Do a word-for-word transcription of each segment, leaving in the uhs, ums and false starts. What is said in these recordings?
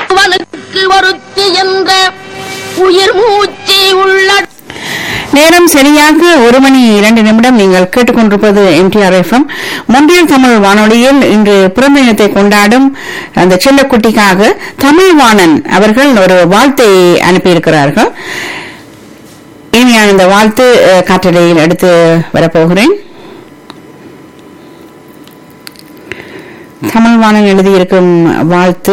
ஒருத்தி என்ற உயிர் மூச்சு உள்ள நேரம் சரியாக ஒரு மணி இரண்டு நிமிடம். நீங்கள் கேட்டுக்கொண்டிருப்பது எம்டிஆர் எஃப்எம் மொன்றியல் தமிழ் வானொலியில் இன்று பிறந்த தினத்தை கொண்டாடும் அந்த செல்லக்குட்டிக்காக தமிழ்வாணன் அவர்கள் ஒரு வாழ்த்தை அனுப்பியிருக்கிறார்கள். இனியான இந்த வாழ்த்து காற்றலையில் எடுத்து வரப்போகிறேன். தமிழ்வாணன் எழுதியிருக்கும் வாழ்த்து: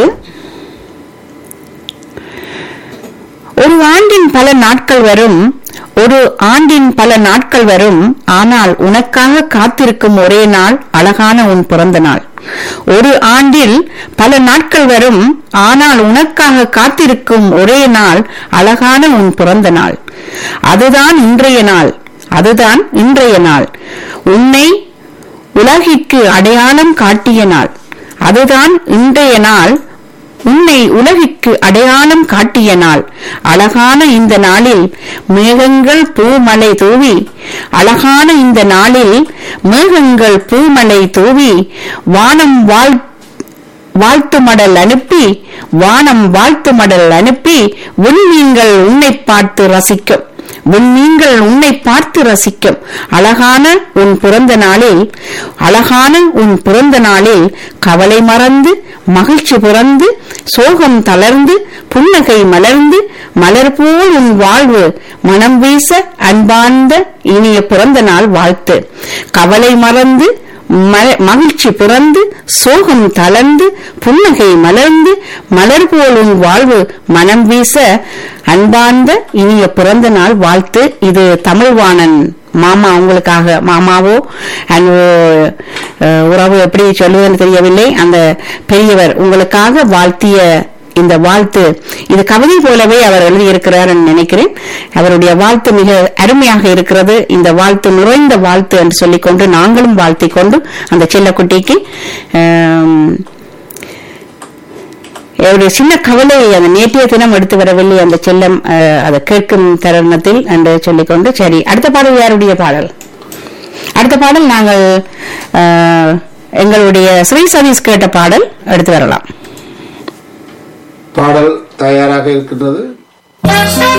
ஒரு ஆண்டின் பல நாட்கள் வரும் ஒரு ஆண்டின் பல நாட்கள் வரும் ஆனால் உனக்காக காத்திருக்கும் ஒரே நாள் அழகான உன் பிறந்த நாள். ஒரு ஆண்டில் பல நாட்கள் வரும் ஆனால் உனக்காக காத்திருக்கும் ஒரே நாள் அழகான உன் பிறந்த நாள். அதுதான் இன்றைய நாள் அதுதான் இன்றைய நாள் உன்னை உலகிற்கு அடையாளம் காட்டிய நாள். அதுதான் இன்றைய நாள் உன்னை உலகிற்கு அடையாளம் காட்டிய நாள். அழகான இந்த நாளில் மேகங்கள் பூமலை தூவி அழகான இந்த நாளில் மேகங்கள் பூமலை தூவி வானம் வாழ் வாழ்த்து மடல் அனுப்பி வானம் வாழ்த்து மடல் அனுப்பி விண்மீன்கள் உன்னை பார்த்து ரசிக்கும் விண்மீன்கள் உன்னை பார்த்து ரசிக்கும் அழகான உன் பிறந்த நாளில் அழகான உன் பிறந்த நாளில் கவலை மறந்து மகிழ்ச்சி பிறந்து சோகம் தளர்ந்து புன்னகை மலர்ந்து மலர் போல் உன் வாழ்வு மனம் வீச அன்பார்ந்த இனிய பிறந்த நாள் வாழ்த்து. கவலை மறந்து மகிழ்ச்சி பிறந்து சோகம் தளர்ந்து புன்னகை மலர்ந்து மலர் போல் உன் வாழ்வு மனம் வீச அன்பார்ந்த இனிய பிறந்த நாள் வாழ்த்து. இது தமிழ்வாணன் மாமா உங்களுக்காக. மாமாவோ உறவு எப்படி சொல்லுவதுன்னு தெரியவில்லை. அந்த பெரியவர் உங்களுக்காக வாழ்த்திய இந்த வாழ்த்து இது கவிதை போலவே அவர் எழுதியிருக்கிறார் நினைக்கிறேன். அவருடைய வாழ்த்து மிக அருமையாக இருக்கிறது. இந்த வாழ்த்து நிறைந்த வாழ்த்து என்று சொல்லிக்கொண்டு நாங்களும் வாழ்த்திக் கொண்டு அந்த செல்லக்குட்டிக்கு ஒரு சின்ன கவலை அந்த நேற்றைய தினம் எடுத்து வரவில்லை அந்த செல்லம் அதை கேட்கும் தருணத்தில் என்று சொல்லிக்கொண்டு சரி, அடுத்த பாடல் யாருடைய பாடல்? அடுத்த பாடல் நாங்கள் எங்களுடைய ஸ்ரீ சதீஷ் கேட்ட பாடல் எடுத்து வரலாம். பாடல் தயாராக இருக்கின்றது.